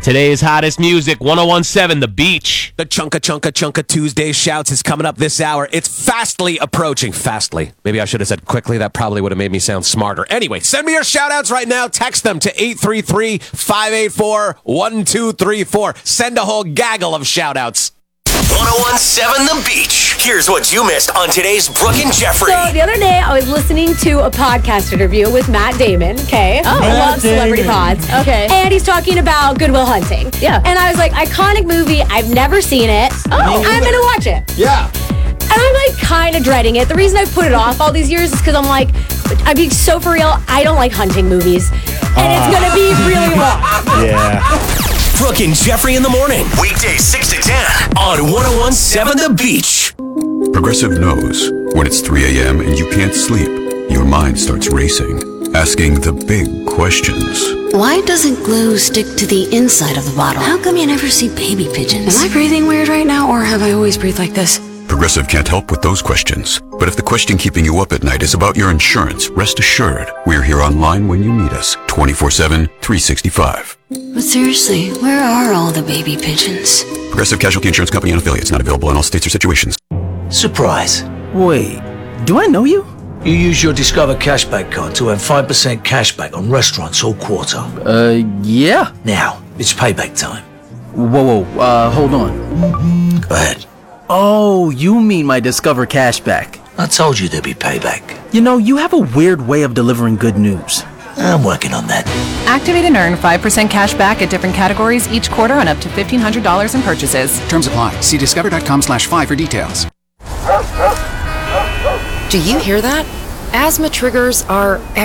Today's hottest music, 1017 The Beach. The Chunka Tuesday Shouts is coming up this hour. It's fastly approaching. Fastly. Maybe I should have said quickly. That probably would have made me sound smarter. Anyway, send me your shout-outs right now. Text them to 833-584-1234. Send a whole gaggle of shout-outs. 1017 The Beach. Here's what you missed on today's Brooke and Jeffrey. So the other day, I was listening to a podcast interview with Matt Damon, okay? Oh, I love celebrity pods. Okay. And he's talking about Good Will Hunting. Yeah. And I was like, iconic movie. I've never seen it. Oh. I'm going to watch it. Yeah. And I'm like kind of dreading it. The reason I put it off all these years is because I'm like, I mean, so for real, I don't like hunting movies. And it's going to be really long. Yeah. Brooke and Jeffrey in the morning. Weekdays 6 to 10 on 1017 The Beach. Progressive knows when it's 3 a.m. and you can't sleep, your mind starts racing, asking the big questions. Why doesn't glue stick to the inside of the bottle? How come you never see baby pigeons? Am I breathing weird right now, or have I always breathed like this? Progressive can't help with those questions. But if the question keeping you up at night is about your insurance, rest assured, we're here online when you need us, 24/7, 365. But seriously, where are all the baby pigeons? Progressive Casualty Insurance Company and affiliates, not available in all states or situations. Surprise. Wait, do I know you? You use your Discover Cashback card to earn 5% cashback on restaurants all quarter. Yeah. Now, it's payback time. Whoa, hold on. Go ahead. Oh, you mean my Discover Cashback. I told you there'd be payback. You know, you have a weird way of delivering good news. I'm working on that. Activate and earn 5% cash back at different categories each quarter on up to $1,500 in purchases. Terms apply. See discover.com/5 for details. Do you hear that? Asthma triggers are